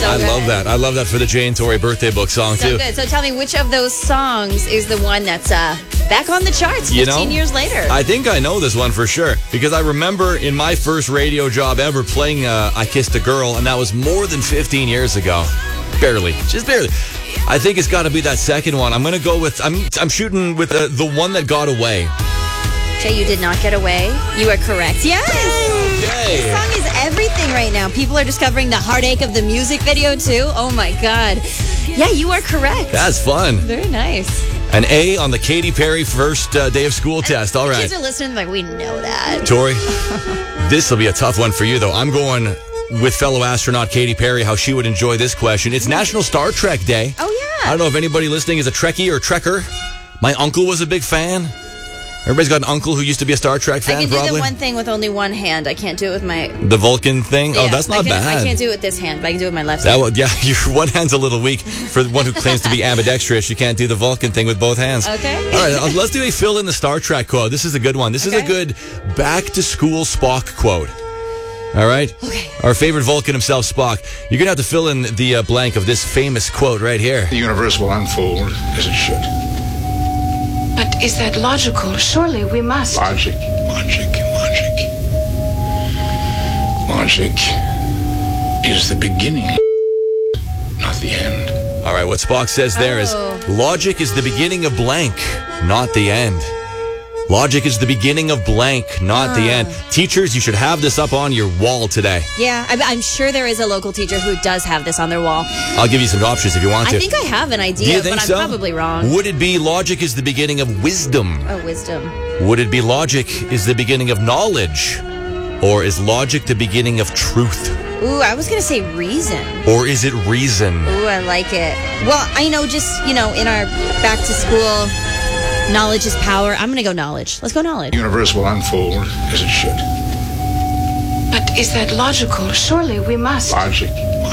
I good. love that. I love that for the Jay and Tori birthday book song, So too. good. So tell me, which of those songs is the one that's back on the charts 15 years later? I think I know this one for sure because I remember in my first radio job ever playing I Kissed a Girl, and that was more than 15 years ago. Barely. Just barely. I think it's got to be that second one. I'm going to go with, I'm shooting with the one that got away. Jay, you did not get away. You are correct. Yes. Yay. This song is everything right now. People are discovering the heartache of the music video, too. Oh, my God. Yeah, you are correct. That's fun. Very nice. An A on the Katy Perry first day of school test. All right. Kids are listening like, we know that. Tori, this will be a tough one for you, though. I'm going with fellow astronaut Katy Perry, how she would enjoy this question. It's National Star Trek Day. Oh, yeah. I don't know if anybody listening is a Trekkie or Trekker. My uncle was a big fan. Everybody's got an uncle who used to be a Star Trek fan, I can do probably. the one thing with only one hand. I can't do it with my... The Vulcan thing? Yeah, Oh, that's not bad. I can't do it with this hand, but I can do it with my left hand. Yeah, your one hand's a little weak. For the one who claims to be ambidextrous, you can't do the Vulcan thing with both hands. Okay. All right, let's do a fill in the Star Trek quote. This is a good one. This is a good back-to-school Spock quote. All right? Okay. Our favorite Vulcan himself, Spock. You're going to have to fill in the blank of this famous quote right here. The universe will unfold as it should. But is that logical? Surely we must. Logic. Logic is the beginning, not the end. All right, what Spock says there is, logic is the beginning of blank, not the end. Logic is the beginning of blank, not the end. Teachers, you should have this up on your wall today. Yeah, I'm sure there is a local teacher who does have this on their wall. I'll give you some options if you want to. I think I have an Do idea, you think but I'm so? probably wrong. Would it be logic is the beginning of wisdom? Oh, wisdom. Would it be logic is the beginning of knowledge? Or is logic the beginning of truth? Ooh, I was going to say reason. Or is it reason? Ooh, I like it. Well, I know just, in our back to school, knowledge is power. I'm going to go knowledge. Let's go knowledge. The universe will unfold as it should. But is that logical? Surely we must. Logic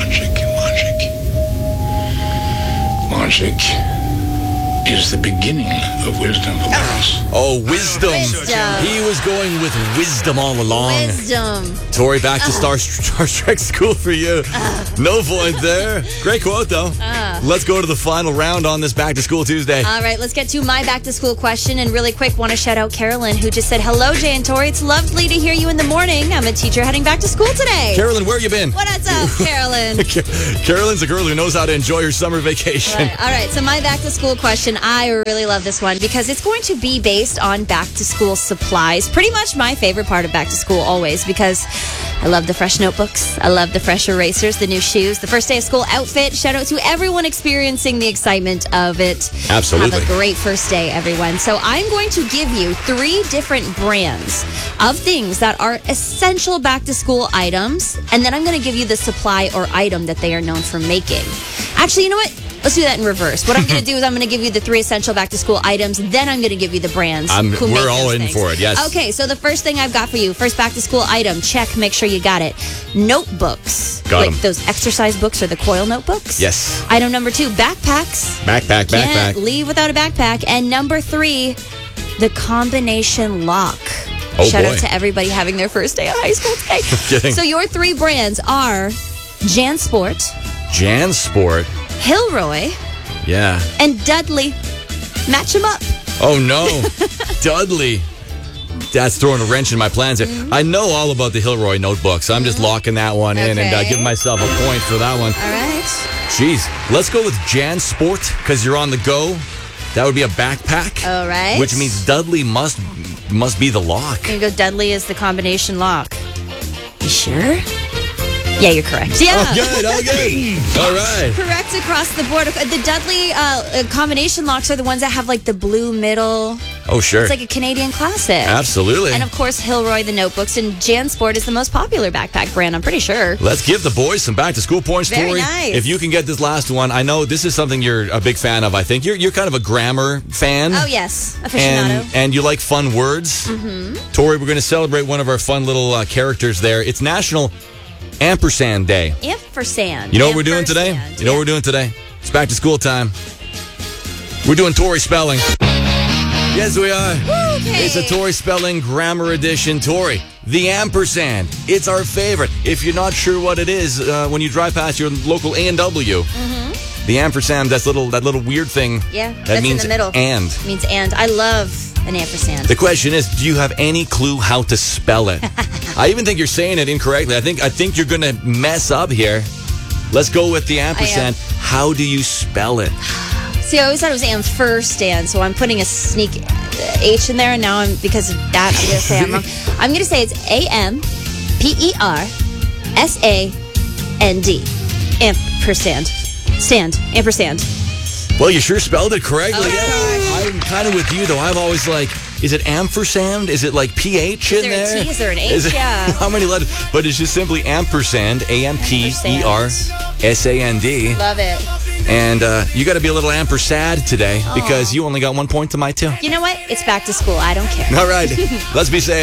is the beginning of wisdom for us. Oh, wisdom. Wisdom. He was going with wisdom all along. Wisdom. Tori, back to Star Trek school for you. No point there. Great quote, though. Let's go to the final round on this Back to School Tuesday. All right, let's get to my back to school question. And really quick, want to shout out Carolyn, who just said, hello, Jay and Tori. It's lovely to hear you in the morning. I'm a teacher heading back to school today. Carolyn, where you been? What's up, Carolyn? Carolyn's a girl who knows how to enjoy her summer vacation. All right, so my back to school question, I really love this one because it's going to be based on back to school supplies. Pretty much my favorite part of back to school always because I love the fresh notebooks. I love the fresh erasers, the new shoes, the first day of school outfit. Shout out to everyone experiencing the excitement of it. Absolutely. Have a great first day, everyone. So I'm going to give you 3 different brands of things that are essential back to school items. And then I'm going to give you the supply or item that they are known for making. Actually, you know what? Let's do that in reverse. What I'm going to do is I'm going to give you the 3 essential back to school items. Then I'm going to give you the brands. We're all in for it, yes. Okay, so the first thing I've got for you, first back to school item, check, make sure you got it. Notebooks. Got 'em. Like those exercise books or the coil notebooks. Yes. Item number 2, backpacks. Backpack. Can't leave without a backpack. And number 3, the combination lock. Oh, Shout boy. out to everybody having their first day of high school today. Kidding. So your 3 brands are JanSport, JanSport. Hilroy, Yeah. and Dudley. Match them up. Oh, no. Dudley. That's throwing a wrench in my plans there. I know all about the Hilroy notebooks. I'm just locking that one in and Okay. give myself a point for that one. All right. Jeez. Let's go with JanSport because you're on the go. That would be a backpack. All right. Which means Dudley must be the lock. There you go. Dudley is the combination lock. You sure? Yeah, you're correct. Yeah. Oh, good. All right. Correct across the board. The Dudley combination locks are the ones that have like the blue middle. Oh, sure. It's like a Canadian classic. Absolutely. And of course, Hilroy, the notebooks, and JanSport is the most popular backpack brand, I'm pretty sure. Let's give the boys some back to school points, Very Tori. nice. If you can get this last one, I know this is something you're a big fan of. I think you're kind of a grammar fan. Oh, yes. Aficionado. And you like fun words. Mm-hmm. Tori, we're going to celebrate one of our fun little characters there. It's National Ampersand Day. Ampersand. You know what we're doing today? You know what we're doing today? It's back to school time. We're doing Tori spelling. Yes, we are. Okay. It's a Tori spelling grammar edition. Tori, the ampersand. It's our favorite. If you're not sure what it is, when you drive past your local A&W, the ampersand, that little weird thing. Yeah, that that's means in the middle. And. It means and. I love an ampersand. The question is, do you have any clue how to spell it? I even think you're saying it incorrectly. I think you're going to mess up here. Let's go with the ampersand. How do you spell it? See, I always thought it was ampersand, so I'm putting a sneak H in there, and now because of that, I'm going to say I'm wrong. I'm going to say it's AMPERSAND. Ampersand. Ampersand. Well, you sure spelled it correctly. Oh, yeah. I'm kind of with you, though. I'm always like, is it ampersand? Is it like PH in there? Is there a T? Is there an H? Yeah. How many letters? But it's just simply ampersand, AMPERSAND. Love it. And you got to be a little ampersand today because you only got 1 point to my 2. You know what? It's back to school. I don't care. All right. Let's be safe.